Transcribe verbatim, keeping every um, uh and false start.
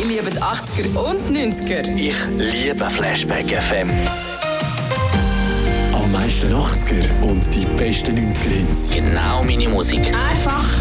Ich liebe die achtziger und die neunziger. Ich liebe Flashback F M. Am meisten achtziger und die besten neunziger Hits. Genau meine Musik. Einfach